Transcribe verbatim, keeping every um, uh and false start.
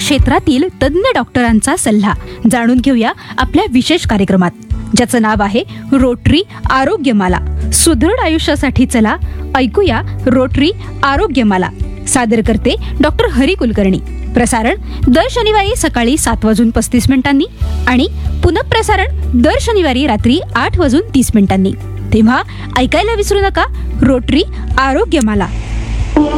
क्षेत्रातील तज्ज्ञ डॉक्टरांचा सल्ला जाणून घेऊया आपल्या विशेष कार्यक्रमात, ज्याचं नाव आहे रोटरी आरोग्यमाला. सुदृढ आयुष्यासाठी चला ऐकूया रोटरी आरोग्यमाला. सादर करते डॉक्टर हरी कुलकर्णी. प्रसारण दर शनिवारी सकाळी सात वाजून पस्तीस मिनिटांनी आणि पुनःप्रसारण दर शनिवारी रात्री आठ वाजून तीस मिनिटांनी. तेव्हा ऐकायला विसरू नका रोटरी आरोग्यमाला.